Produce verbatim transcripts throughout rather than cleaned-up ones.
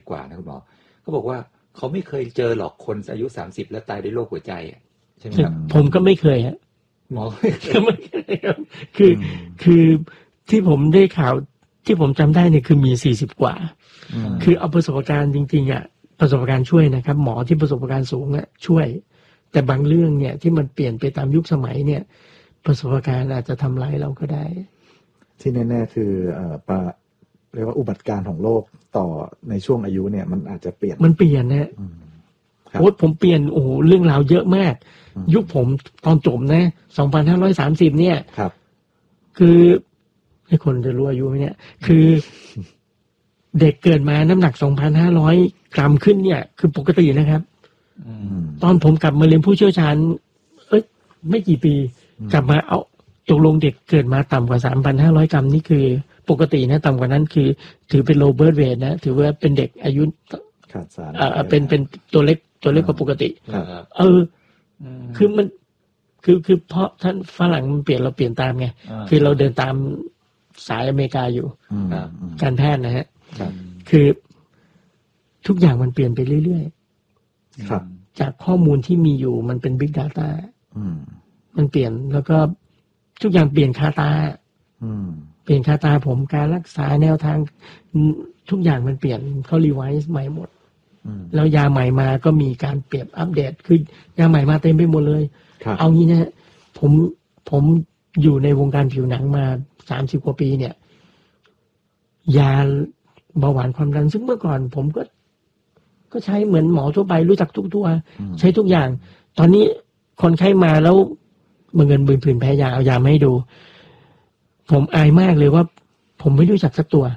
กว่านะคุณหมอเขาบอกว่าเขาไม่เคยเจอหรอกคนอายุสามสิบแล้วตายด้วยโรคหัวใจใช่ไหมครับผมก็ไม่เคยฮะหมอก็ไม่เคยครับคือคือที่ผมได้ข่าวที่ผมจำได้เนี่ยคือมีสี่สิบกว่าคือเอาประสบการณ์จริงๆอ่ะประสบการณ์ช่วยนะครับหมอที่ประสบการณ์สูงอ่ะช่วยแต่บางเรื่องเนี่ยที่มันเปลี่ยนไปตามยุคสมัยเนี่ยประสบการณ์อาจจะทำร้ายเราก็ได้ที่แน่ๆคือเอ่อปะเรียกว่าอุบัติการของโลกต่อในช่วงอายุเนี่ยมันอาจจะเปลี่ยนมันเปลี่ยนนะโอ้ผมเปลี่ยนโอ้โหเรื่องราวเยอะมากยุคผมตอนจบนะสองพันห้าร้อยสามสิบเนี่ยครับคือให้คนจะรู้อายุไหมเนี่ยคือเด็กเกิดมาน้ำหนัก สองพันห้าร้อย กรัมขึ้นเนี่ยคือปกตินะครับตอนผมกลับมาเรียนผู้เชี่ยวชาญเอ้ยไม่กี่ปีกลับมาเอาตกลงเด็กเกิดมาต่ำกว่า สามพันห้าร้อย กรัมนี่คือปกตินะต่ำกว่านั้นคือถือเป็น low birth weight นะถือว่าเป็นเด็กอายุขาดสารเอ่อเป็นเป็นตัวเล็กตัวเล็กกว่าปกติเออคือมันคือคือเพราะท่านฝรั่งมันเปลี่ยนเราเปลี่ยนตามไงคือเราเดินตามสายอเมริกาอยู่การแพทย์นะฮะคือทุกอย่างมันเปลี่ยนไปเรื่อยๆครับจากข้อมูลที่มีอยู่มันเป็น Big Data มันเปลี่ยนแล้วก็ทุกอย่างเปลี่ยนคาตาเปลี่ยนคาตาผมการรักษาแนวทางทุกอย่างมันเปลี่ยนเขารีไวซ์ใหม่หมดแล้วยาใหม่มาก็มีการเปรียบอัปเดตคือยาใหม่มาเต็มไปหมดเลยเอางี้นะผมผมอยู่ในวงการผิวหนังมาสามสิบกว่าปีเนี่ยยาเบาหวานความดันซึ่งเมื่อก่อนผมก็ก็ใช้เหมือนหมอทั่วไปรู้จักทุกตัวใช้ทุกอย่างตอนนี้คนไข้มาแล้วบังเอิญบืนผื่นแพ้ยาเอายามาให้ดูผมอายมากเลยว่าผมไม่รู้จักสักตัว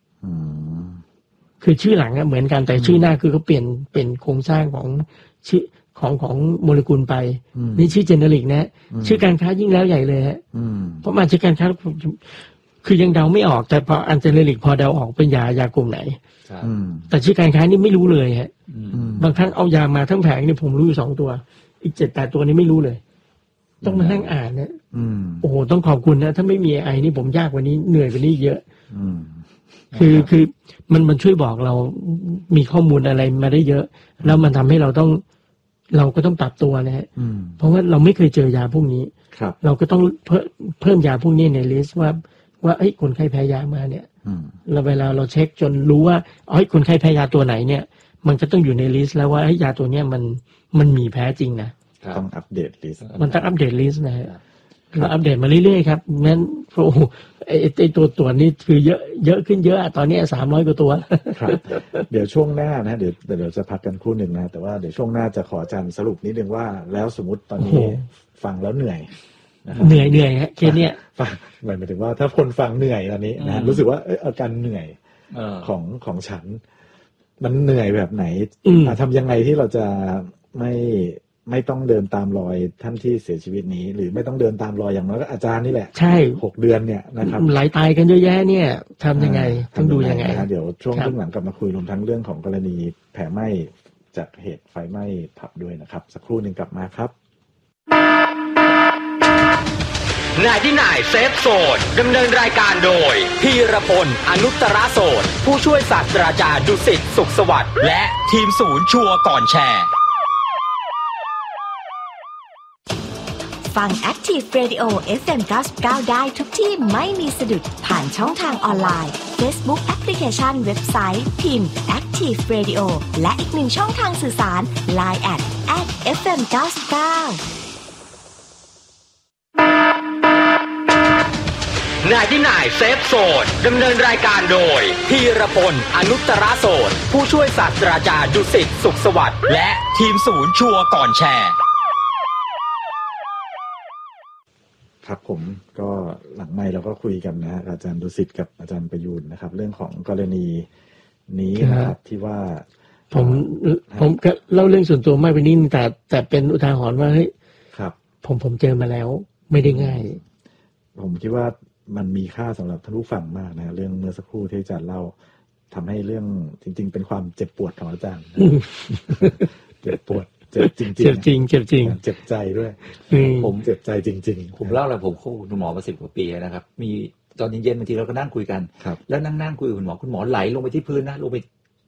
คือชื่อหลังเหมือนกันแต่ชื่อหน้าคือเขาเปลี่ยนเป็นโครงสร้างของชื่อของของโมเลกุลไปนี่ชื่อเจเนริกนะชื่อการค้ายิ่งแล้วใหญ่เลยฮะเพราะมันชื่อการค้าคือยังเดาไม่ออกแต่พออันเจเนริกพอเดาออกเป็นยายากลุ่มไหนแต่ชื่อการค้านี่ไม่รู้เลยฮะบางครั้งเอายามาทั้งแผงนี่ผมรู้อยู่สองตัวอีกเจ็ดแปดตัวนี้ไม่รู้เลยต้องมานั่งอ่านนะโอ้โหต้องขอบคุณนะถ้าไม่มีไอนี่ผมยากกว่านี้เหนื่อยกว่านี้เยอะคือคือมันมันช่วยบอกเรามีข้อมูลอะไรมาได้เยอะแล้วมันทำให้เราต้องเราก็ต้องปรับตัวนะฮะเพราะว่าเราไม่เคยเจอยาพวกนี้เราก็ต้องเพิ่มเพิ่มยาพวกนี้ในลิสต์ว่าว่าไอ้คนไข้แพ้ยามาเนี่ยเราเวลาเราเช็คจนรู้ว่าไอ้คนไข้แพ้ยาตัวไหนเนี่ยมันก็ต้องอยู่ในลิสต์แล้วว่าไอ้ยาตัวเนี้ยมันมันมีแพ้จริงนะต้องอัปเดตลิสต์มันต้องอัปเดตลิสต์นะฮะเราอัปเดตมาเรื่อยๆครับงั้นโอ้ไอ้ไอ้ตัวตัวนี้คือเยอะเยอะขึ้นเยอะตอนนี้สามร้อยกว่าตัวครับเดี๋ยวช่วงหน้านะเดี๋ยวเดี๋ยวจะพักกันครู่หนึ่งนะแต่ว่าเดี๋ยวช่วงหน้าจะขออาจารย์สรุปนิดนึงว่าแล้วสมมติตอนนี้ฟังแล้วเหนื่อยเหนื่อยเหนื่อยฮะแค่นี้ฟังหมายถึงว่าถ้าคนฟังเหนื่อยตอนนี้นะรู้สึกว่าอาการเหนื่อยของของฉันมันเหนื่อยแบบไหนทำยังไงที่เราจะไม่ไม่ต้องเดินตามรอยท่านที่เสียชีวิตนี้หรือไม่ต้องเดินตามรอยอย่างน้อยก็อาจารย์นี่แหละใช่หกเดือนเนี่ยนะครับไหลตายกันเยอะแยะเนี่ยทำยังไงต้องดูยังไงนะเดี๋ยวช่วงหลังกลับมาคุยรวมทั้งเรื่องของกรณีแผลไหม้จากเหตุไฟไหม้ผับด้วยนะครับสักครู่หนึ่งกลับมาครับนายที่นายเซฟโซนดำเนินรายการโดยพีรพลอนุตตรโสดผู้ช่วยศาสตราจารย์ดุสิตสุขสวัสดิ์และทีมศูนย์ชัวร์ก่อนแชร์ฟัง Active Radio เอฟ เอ็ม เก้าสิบเก้าได้ทุกที่ไม่มีสะดุดผ่านช่องทางออนไลน์ Facebook แอปพลิเคชันเว็บไซต์พิมพ์ Active Radio และอีกหนึ่งช่องทางสื่อสาร ไลน์ แอท แอท เอฟ เอ็ม เก้าสิบเก้านายที่นายเซฟโซนดำเนินรายการโดยพีรพลอนุตตรโสดผู้ช่วยศาสตราจารย์ดุสิตสุขสวัสดิ์และทีมศูนย์ชัวร์ก่อนแชร์ครับผมก็หลังไมค์เราก็คุยกันนะอาจารย์ดุสิตกับอาจารย์ประยูนนะครับเรื่องของกรณีนี้นะครับที่ว่าผมผมก็เล่าเรื่องส่วนตัวมากไปนิดนึงแต่แต่เป็นอุทาหรณ์ว่าเฮ้ยครับผมผมเจอมาแล้วไม่ได้ง่ายผมคิดว่ามันมีค่าสำหรับท่านผู้ฟังมากนะเรื่องเมื่อสักครู่ที่อาจารย์เล่าทำให้เรื่องจริงๆเป็นความเจ็บปวดของอาจารย์เจ็บปวดเจ็บจริงๆเจ็บจริงเจ็บจริงเจ็บใจด้วยผมเจ็บใจจริงๆผมเล่าแล้วผมคู่คุณหมอมาสิบกว่าปีนะครับมีตอนเย็นๆบางทีเราก็นั่งคุยกันแล้วนั่งๆคุยกับคุณหมอคุณหมอไหลลงไปที่พื้นนะลงไป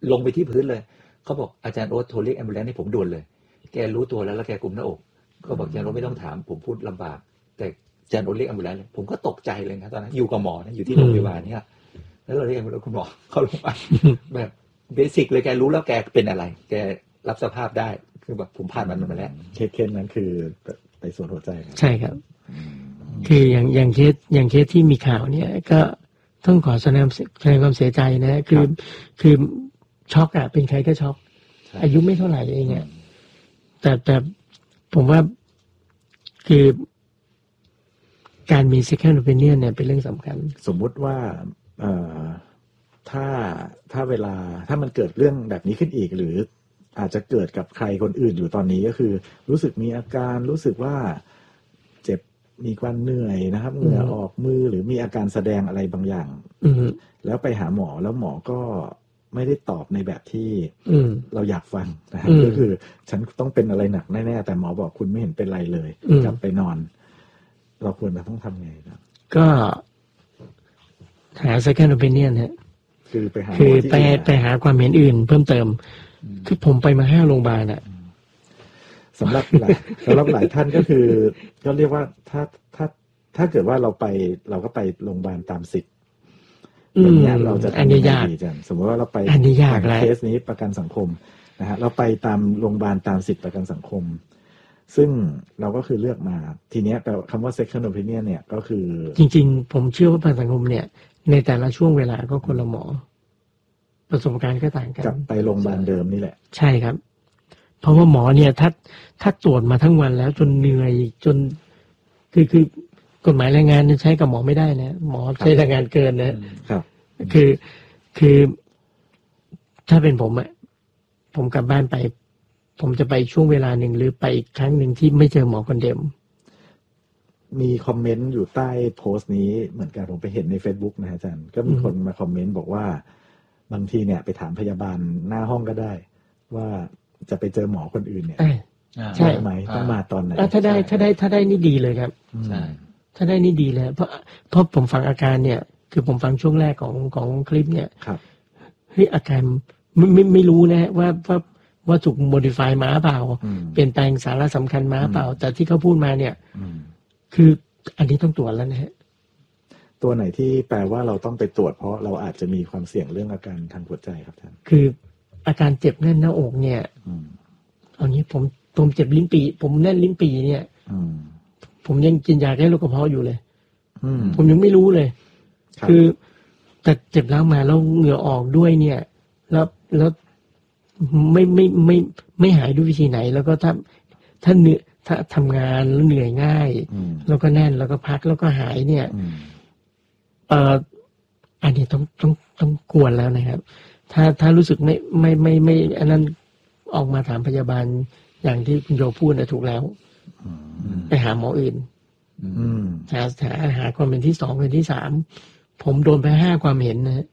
ลงไปที่พื้นเลยเขาบอกอาจารย์โอ๊ตโทรเรียกแอมบูเลนซ์ให้ผมด่วนเลยแกรู้ตัวแล้วแล้วแกกุมหน้าอกก็บอกอาจารย์โอ๊ตไม่ต้องถามผมพูดลำบากแต่อาจารย์โอ๊ตเรียกแอมบูเลนซ์เลยผมก็ตกใจเลยนะตอนนั้นอยู่กับหมอนะอยู่ที่โรงพยาบาลเนี่ยแล้วเราเรียกแอมบูเลนซ์คุณหมอเข้าโรงพยาบาลแบบเบสิกเลยแกรู้แล้วแกเป็นอะไรแกรับสภาพได้คือแบบผมผ่านมันมาแล้วเคสเคสนั้นคือในส่วนหัวใจใช่ครับคืออย่างอย่างเคสอย่างเคสที่มีข่าวเนี่ยก็ต้องขอแสดงแสดงความเสียใจนะคือคือช็อกอะเป็นใครก็ช็อกอายุไม่เท่าไหร่เองเนี่ยแต่แต่ผมว่าคือการมี second opinion เนี่ยเป็นเรื่องสำคัญสมมุติว่าเอ่อถ้าถ้าเวลาถ้ามันเกิดเรื่องแบบนี้ขึ้นอีกหรืออาจจะเกิดกับใครคนอื่นอยู่ตอนนี้ก็คือรู้สึกมีอาการรู้สึกว่าเจ็บมีความเหนื่อยนะครับเหงื่อออกมือหรือมีอาการแสดงอะไรบางอย่างแล้วไปหาหมอแล้วหมอก็ไม่ได้ตอบในแบบที่เราอยากฟังนะครับก็คือฉันต้องเป็นอะไรหนักแน่ๆแต่หมอบอกคุณไม่เห็นเป็นไรเลยกลับไปนอนเราควรจะต้องทำไงครับก็หา second opinion ฮะคือไปหาคือไปไปหาความเห็นอื่นเพิ่มเติมคือผมไปมาห้าโรงพยาบาลอ่ะสำหรับหลายสำหรับหลายท่านก็คือก็เรียกว่าถ้าถ้าถ้าเกิดว่าเราไปเราก็ไปโรงพยาบาลตามสิทธิ์อย่างเงี้ยเราจะทำยังไงดีจังสมมติว่าเราไปอันนี้ยากเลยเคสนี้ประกันสังคมนะฮะเราไปตามโรงพยาบาลตามสิทธิ์ประกันสังคมซึ่งเราก็คือเลือกมาทีเนี้ยแปลคำว่า second opinion เนี่ยก็คือจริงๆผมเชื่อว่าประกันสังคมเนี่ยในแต่ละช่วงเวลาก็คนละหมอประสบการณ์ก็ต่างกันกลับไปโรงพยาบาลเดิมนี่แหละใช่ครับเพราะว่าหมอเนี่ยถ้าถ้าตรวจมาทั้งวันแล้วจนเหนื่อยจนคือคือกฎหมายแรงงานใช้กับหมอไม่ได้นะหมอใช้แรงงานเกินนะครับคือคือถ้าเป็นผมอะผมกลับบ้านไปผมจะไปช่วงเวลาหนึ่งหรือไปอีกครั้งหนึ่งที่ไม่เจอหมอคนเดิมมีคอมเมนต์อยู่ใต้โพสต์นี้เหมือนกันผมไปเห็นใน Facebook นะอาจารย์ก็มีคนมาคอมเมนต์บอกว่าบางทีเนี่ยไปถามพยาบาลหน้าห้องก็ได้ว่าจะไปเจอหมอคนอื่นเนี่ยใช่ไหมต้องมาตอนไหนถ้าได้ถ้าได้ถ้าได้นี่ดีเลยครับใช่ถ้าได้นี่ดีเลยเพราะเพราะผมฟังอาการเนี่ยคือผมฟังช่วงแรกของของคลิปเนี่ยเฮ้ยอาการไม่ไม่ไม่รู้นะว่าว่าว่าถูกโมดิฟายมาเปล่าเปลี่ยนแปลงสาระสำคัญมาเปล่าแต่ที่เขาพูดมาเนี่ยคืออันนี้ต้องตรวจแล้วนะฮะตัวไหนที่แปลว่าเราต้องไปตรวจเพราะเราอาจจะมีความเสี่ยงเรื่องอาการทางหัวใจครับท่านคืออาการเจ็บแน่นหน้าอกเนี่ยเอางี้ผมผมเจ็บลิ้นปี่ผมแน่นลิ้นปี่เนี่ยผมยังกินยาแก้โรคกระเพาะอยู่เลยผมยังไม่รู้เลยคือแต่เจ็บแล้วมาแล้วเหงื่อออกด้วยเนี่ยแล้วแล้วไม่ไม่ไม่ไม่หายด้วยวิธีไหนแล้วก็ถ้าถ้าเหนื่อยถ้าทำงานแล้วเหนื่อยง่ายแล้วก็แน่นแล้วก็พักแล้วก็หายเนี่ยเอ่ออันนี้ต้องต้องต้องกวนแล้วนะครับถ้าถ้ารู้สึกไม่ไม่ไม่ไม่อันนั้นออกมาถามพยาบาลอย่างที่คุณโยพูดนะถูกแล้วไปหาหมออื่นหาหาหาความเป็นที่สองเป็นที่สามผมโดนไปห้าความเห็นนะ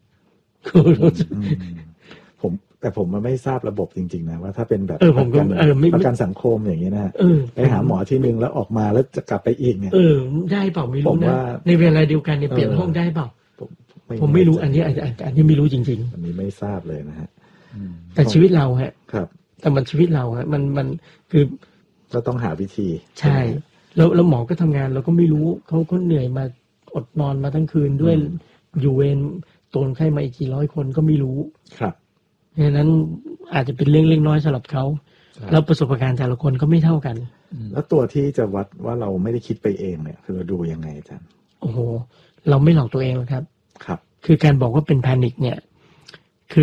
ผมแต่ผมมันไม่ทราบระบบจริงๆนะว่าถ้าเป็นแบบประกันประกันสังคมอย่างนี้นะไปหาหมอที่นึงแล้วออกมาแล้วจะกลับไปอีกเนี่ยเออได้เปล่าไม่รู้นะในเวลาเดียวกันเนี่ยเปลี่ยนห้องได้เปล่าผมไม่รู้อันนี้อันนี้ไม่รู้จริงๆอันนี้ไม่ทราบเลยนะฮะแต่ชีวิตเราฮะครับแต่มันชีวิตเราฮะมันมันคือก็ต้องหาวิธีใช่แล้วแล้วหมอก็ทำงานเราก็ไม่รู้เขาเขาเหนื่อยมาอดนอนมาทั้งคืนด้วยอยู่เวรตนไข้มาอีกกี่ร้อยคนก็ไม่รู้ครับดังนั้นอาจจะเป็นเรื่องเล็กน้อยสำหรับเขาแล้วประสบการณ์แต่ละคนก็ไม่เท่ากันแล้วตัวที่จะวัดว่าเราไม่ได้คิดไปเองเนี่ยคือเราดูยังไงอาจารย์โอ้โหเราไม่หลอกตัวเองหรอกครับครับคือการบอกว่าเป็นแพนิคเนี่ยคือ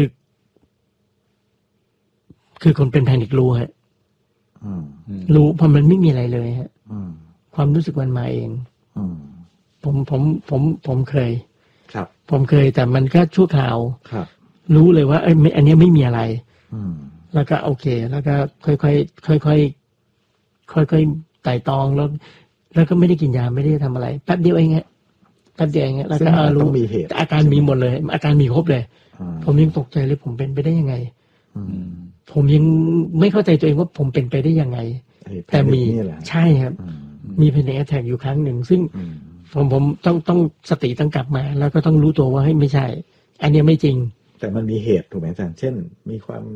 คือคนเป็นแพนิครู้ฮะรู้เพราะมันไม่มีอะไรเลยฮะความรู้สึกมันมาเองผมผมผมผมเคยครับผมเคยแต่มันก็ชั่วคราวครับรู้เลยว่าเอ้ยอันนี้ไม่มีอะไรแล้วก็โอเคแล้วก็ค่อยๆค่อยๆค่อยๆไต่ตองแล้วแล้วก็ไม่ได้กินยาไม่ได้ทำอะไรแป๊บเดียวเองฮะแป๊บเดียวเองแล้วก็รู้อาการมีหมดเลยอาการมีครบเลยผมยังตกใจเลยผมเป็นไปได้ยังไงผมยังไม่เข้าใจตัวเองว่าผมเป็นไปได้ยังไงแต่มีใช่ครับมีแพนิคแอทแทคอยู่ครั้งหนึ่งซึ่งผมผมต้องต้องสติต้องกลับมาแล้วก็ต้องรู้ตัวว่าเฮ้ยไม่ใช่อันนี้ไม่จริงแต่มันมีเหตุถูกไหมอาจารย์เช่นมีความ